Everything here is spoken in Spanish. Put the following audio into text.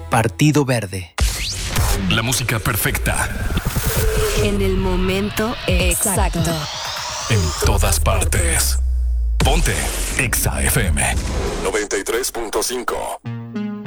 Partido Verde. La música perfecta. En el momento exacto. En todas partes. Ponte Exa FM 93.5.